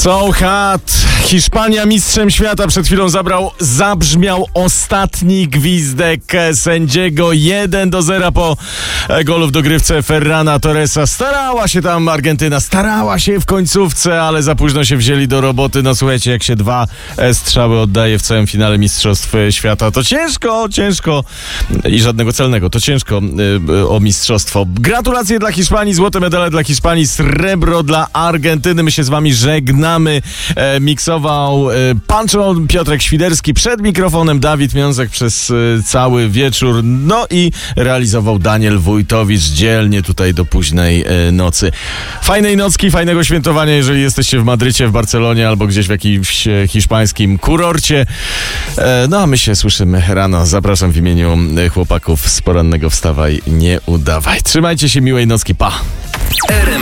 So hot. Hiszpania mistrzem świata. Przed chwilą zabrzmiał ostatni gwizdek sędziego. 1-0 po golu w dogrywce Ferrana Torresa. Starała się tam Argentyna, starała się w końcówce, ale za późno się wzięli do roboty. No słuchajcie, jak się 2 strzały oddaje w całym finale mistrzostw świata, to ciężko i żadnego celnego, to ciężko o mistrzostwo. Gratulacje dla Hiszpanii, złote medale dla Hiszpanii, srebro dla Argentyny. My się z wami żegnamy. Miksował Pancho Piotrek Świderski, przed mikrofonem Dawid Miązek przez cały wieczór, no i realizował Daniel Wójtowicz dzielnie tutaj do późnej nocy. Fajnej nocki, fajnego świętowania, jeżeli jesteście w Madrycie, w Barcelonie albo gdzieś w jakimś hiszpańskim kurorcie. No a my się słyszymy rano. Zapraszam w imieniu chłopaków z porannego Wstawaj, nie udawaj. Trzymajcie się, miłej nocki, pa!